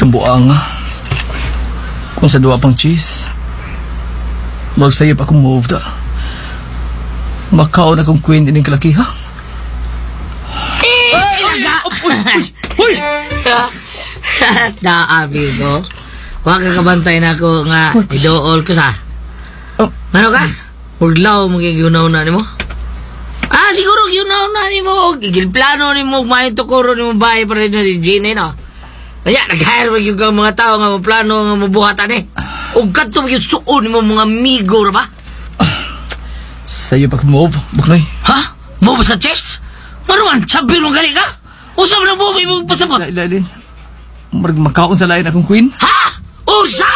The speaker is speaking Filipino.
Kabuang. Kung sa duwa pang cheese, magsayop akong move da. Makaon akong queen ining kalaki, ha? Uy! Naabi ko. Huwag ka kabantay na ako nga idool ko sa. Ano ka? Huglaw mo kigunaw na ni mo? Siguro gigunaw na ni mo. Gigilplano ni mo. Mayin tukuro ni mo bahay pa rin na si Gina, no? Kaya, nag-hire mo yung mga tao nga maplano nga mabuhatan eh. O gato mo yung suon mo mga amigo, ba? Sa'yo pa move, Buknoy. Ha? Move sa chest? Maruan, champion mo gali ka? Usap na mo, may mo pasabot. Lailin, makaon sa lain akong queen. Ha? Usa?